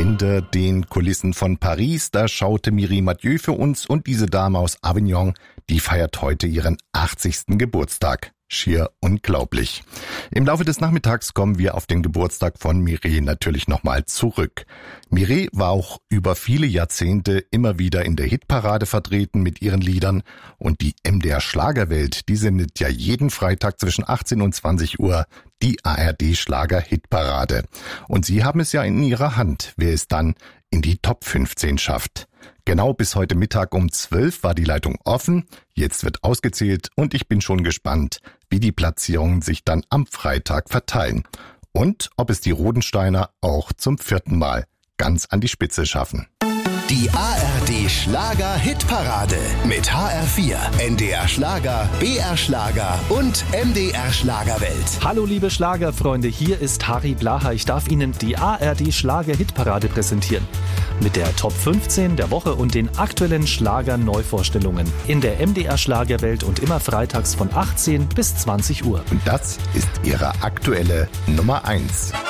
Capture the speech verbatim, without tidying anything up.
Hinter den Kulissen von Paris, da schaute Mireille Mathieu für uns und diese Dame aus Avignon, die feiert heute ihren achtzigsten Geburtstag. Schier unglaublich. Im Laufe des Nachmittags kommen wir auf den Geburtstag von Mireille natürlich nochmal zurück. Mireille war auch über viele Jahrzehnte immer wieder in der Hitparade vertreten mit ihren Liedern und die M D R Schlagerwelt, die sendet ja jeden Freitag zwischen achtzehn und zwanzig Uhr die A R D Schlager Hitparade. Und Sie haben es ja in Ihrer Hand, wer es dann in die Top fünfzehn schafft. Genau bis heute Mittag um zwölf war die Leitung offen, jetzt wird ausgezählt und ich bin schon gespannt, wie die Platzierungen sich dann am Freitag verteilen. Und ob es die Rodensteiner auch zum vierten Mal ganz an die Spitze schaffen. Die A R D Schlager Hitparade mit H R vier, N D R Schlager, B R Schlager und M D R Schlagerwelt. Hallo liebe Schlagerfreunde, hier ist Harry Blaha. Ich darf Ihnen die A R D Schlager Hitparade präsentieren. Mit der Top fünfzehn der Woche und den aktuellen Schlager-Neuvorstellungen in der M D R Schlagerwelt und immer freitags von achtzehn bis zwanzig Uhr. Und das ist Ihre aktuelle Nummer eins.